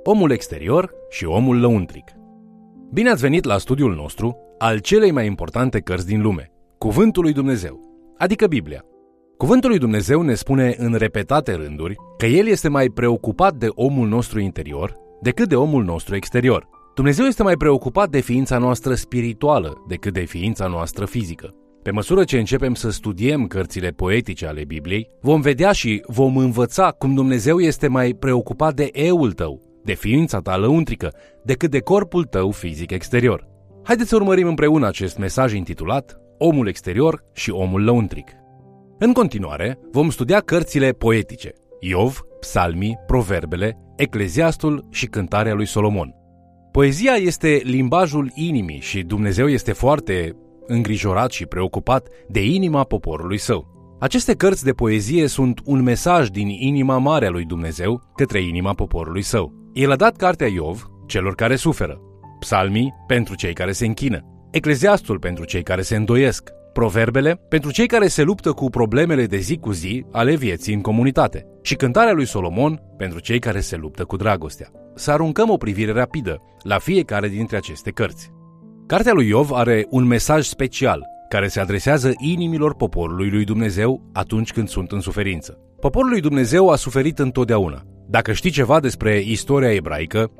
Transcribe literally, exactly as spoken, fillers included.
Omul exterior și omul lăuntric. Bine ați venit la studiul nostru al celei mai importante cărți din lume, Cuvântul lui Dumnezeu, adică Biblia. Cuvântul lui Dumnezeu ne spune în repetate rânduri că El este mai preocupat de omul nostru interior decât de omul nostru exterior. Dumnezeu este mai preocupat de ființa noastră spirituală decât de ființa noastră fizică. Pe măsură ce începem să studiem cărțile poetice ale Bibliei, vom vedea și vom învăța cum Dumnezeu este mai preocupat de eul tău, de ființa ta lăuntrică, decât de corpul tău fizic exterior. Haideți să urmărim împreună acest mesaj intitulat Omul exterior și omul lăuntric. În continuare, vom studia cărțile poetice, Iov, Psalmii, Proverbele, Ecleziastul și Cântarea lui Solomon. Poezia este limbajul inimii și Dumnezeu este foarte îngrijorat și preocupat de inima poporului său. Aceste cărți de poezie sunt un mesaj din inima mare a lui Dumnezeu către inima poporului său. El a dat cartea Iov celor care suferă, Psalmii pentru cei care se închină, Ecleziastul pentru cei care se îndoiesc, Proverbele pentru cei care se luptă cu problemele de zi cu zi ale vieții în comunitate și Cântarea lui Solomon pentru cei care se luptă cu dragostea. Să aruncăm o privire rapidă la fiecare dintre aceste cărți. Cartea lui Iov are un mesaj special care se adresează inimilor poporului lui Dumnezeu atunci când sunt în suferință. Poporul lui Dumnezeu a suferit întotdeauna. Dacă știi ceva despre istoria ebraică,